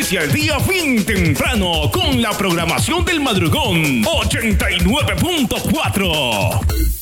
inicia el día bien temprano con la programación del madrugón 89.4.